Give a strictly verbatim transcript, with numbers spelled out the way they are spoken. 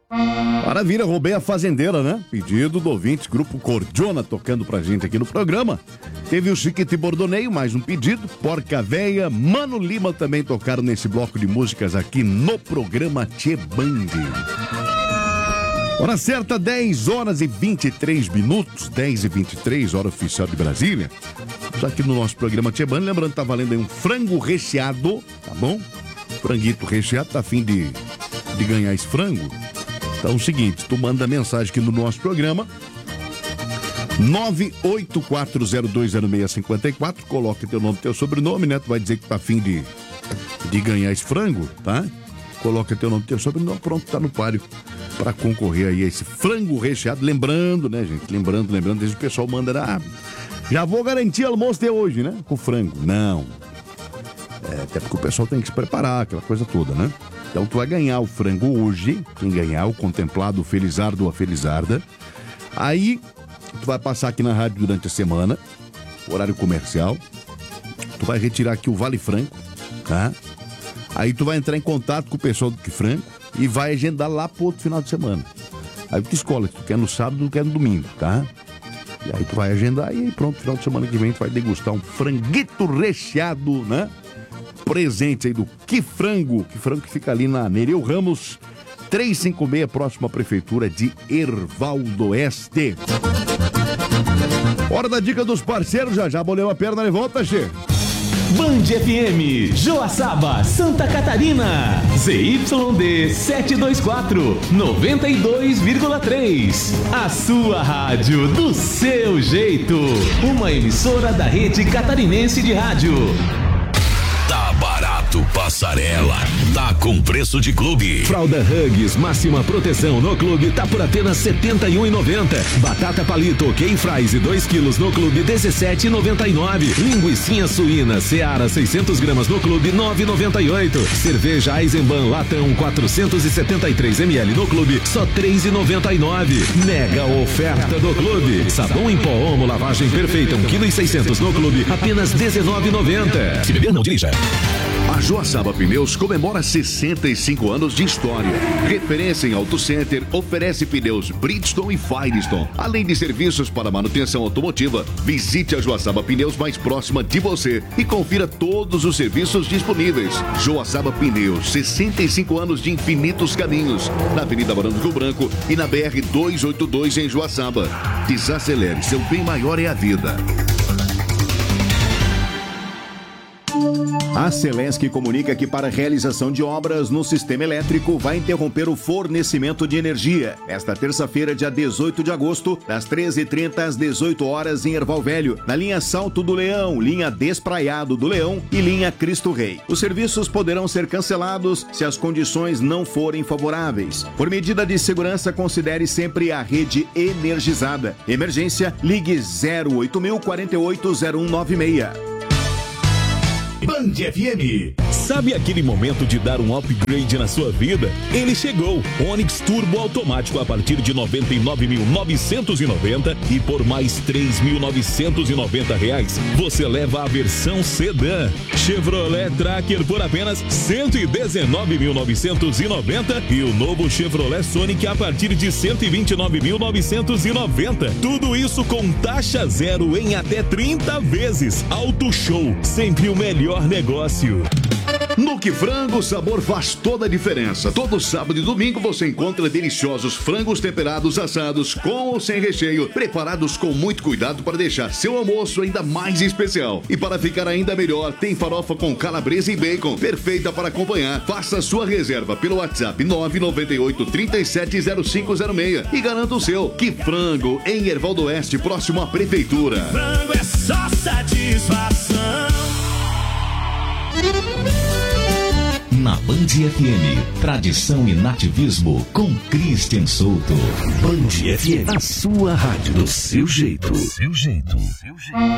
Maravilha, roubei a fazendeira, né? Pedido do ouvinte, Grupo Cordiona tocando pra gente aqui no programa. Teve o Chiquete Bordoneio, mais um pedido. Porca Véia, Mano Lima também tocaram nesse bloco de músicas aqui no programa Tchê Band. Hora certa, dez horas e vinte e três minutos, dez e vinte e três, hora oficial de Brasília. Estamos aqui no nosso programa Tchê Band, lembrando que tá valendo aí um frango recheado, tá bom? Franguito recheado, tá a fim de, de ganhar esse frango? Então é o seguinte, tu manda mensagem aqui no nosso programa, nove oito quatro zero dois zero seis cinco quatro, coloca teu nome, teu sobrenome, né? Tu vai dizer que tá a fim de, de ganhar esse frango, tá? Coloca teu nome, teu sobrenome, pronto, tá no páreo para concorrer aí a esse frango recheado. Lembrando, né, gente? Lembrando, lembrando, desde o pessoal manda, ah, já vou garantir almoço de hoje, né? Com frango. Não. É, até porque o pessoal tem que se preparar, aquela coisa toda, né? Então tu vai ganhar o frango hoje, quem ganhar, o contemplado, o felizardo ou a felizarda. Aí tu vai passar aqui na rádio durante a semana, horário comercial. Tu vai retirar aqui o Vale Frango, tá? Aí tu vai entrar em contato com o pessoal do Que Frango e vai agendar lá pro outro final de semana. Aí tu escolhe se tu quer no sábado ou tu quer no domingo, tá? E aí tu vai agendar e aí pronto, final de semana que vem tu vai degustar um franguito recheado, né? Presente aí do Que Frango, Que Frango que fica ali na Nereu Ramos, trezentos e cinquenta e seis, próximo à Prefeitura de Erval do Oeste. Hora da dica dos parceiros, já já boleu a perna e volta, che. Band F M, Joaçaba, Santa Catarina, Z Y D setecentos e vinte e quatro, noventa e dois vírgula três. A sua rádio do seu jeito. Uma emissora da Rede Catarinense de Rádio. Tá barato, passarela. Tá com preço de clube. Fralda Huggies, máxima proteção no clube, tá por apenas setenta e um reais e noventa centavos. Batata palito, Ken Fries dois quilos no clube, dezessete reais e noventa e nove centavos. Linguicinha suína, Seara seiscentos gramas no clube, nove reais e noventa e oito centavos. Cerveja Eisenbahn latão quatrocentos e setenta e três mililitros no clube, só três reais e noventa e nove centavos. Mega oferta do clube. Sabão em pó Omo, lavagem perfeita, um quilo e seiscentos no clube, apenas dezenove reais e noventa centavos. Se beber, não dirija. A Joaçaba Pneus comemora sessenta e cinco anos de história. Referência em Auto Center, oferece pneus Bridgestone e Firestone. Além de serviços para manutenção automotiva, visite a Joaçaba Pneus mais próxima de você e confira todos os serviços disponíveis. Joaçaba Pneus, sessenta e cinco anos de infinitos caminhos. Na Avenida Barão do Rio Branco e na B R duzentos e oitenta e dois em Joaçaba. Desacelere, seu bem maior é a vida. A Celesc comunica que para a realização de obras no sistema elétrico vai interromper o fornecimento de energia. Nesta terça-feira, dia dezoito de agosto, das treze e trinta às dezoito horas em Erval Velho, na linha Salto do Leão, linha Despraiado do Leão e linha Cristo Rei. Os serviços poderão ser cancelados se as condições não forem favoráveis. Por medida de segurança, considere sempre a rede energizada. Emergência, ligue zero oito mil, quarenta e oito, zero um nove seis. Band F M. Sabe aquele momento de dar um upgrade na sua vida? Ele chegou. Onix Turbo automático a partir de noventa e nove mil novecentos e noventa e por mais três mil novecentos e noventa reais você leva a versão sedã. Chevrolet Tracker por apenas cento e dezenove mil novecentos e noventa e o novo Chevrolet Sonic a partir de cento e vinte e nove mil novecentos e noventa. Tudo isso com taxa zero em até trinta vezes. Auto Show, sempre o melhor negócio. No Que Frango, o sabor faz toda a diferença. Todo sábado e domingo você encontra deliciosos frangos temperados assados com ou sem recheio, preparados com muito cuidado para deixar seu almoço ainda mais especial. E para ficar ainda melhor, tem farofa com calabresa e bacon, perfeita para acompanhar. Faça sua reserva pelo WhatsApp nove nove oito, três sete zero cinco zero seis e garanta o seu. Que Frango, em Erval do Oeste, próximo à Prefeitura. Frango é só satisfação. Na Band F M, tradição e nativismo com Christian Souto. Band F M, a sua rádio do seu jeito. Seu jeito. Seu jeito.